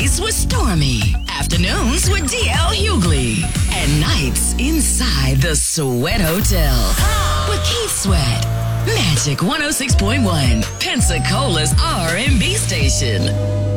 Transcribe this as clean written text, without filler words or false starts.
Mornings with Stormy. Afternoons with DL Hughley. And nights inside the Sweat Hotel with Keith Sweat. Magic 106.1, Pensacola's R&B station.